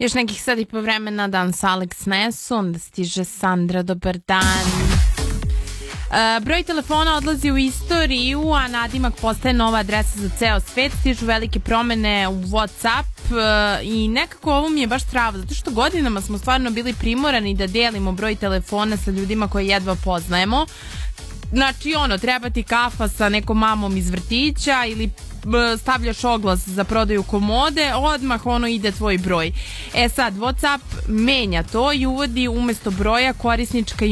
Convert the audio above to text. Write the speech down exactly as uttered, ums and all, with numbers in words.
Još nekih sad i po vremena dan sa Alex Nesu, onda stiže Sandra, dobar dan. Uh, broj telefona odlazi u istoriju, a nadimak postaje nova adresa za ceo svet, stižu velike promene u WhatsApp uh, i nekako ovo mi je baš strava, zato što godinama smo stvarno bili primorani da delimo broj telefona sa ljudima koje jedva poznajemo. Znači ono, treba ti kafa sa nekom mamom iz vrtića ili stavljaš oglas za prodaju komode, odmah ono ide tvoj broj. E sad, WhatsApp menja to i uvodi umesto broja korisnička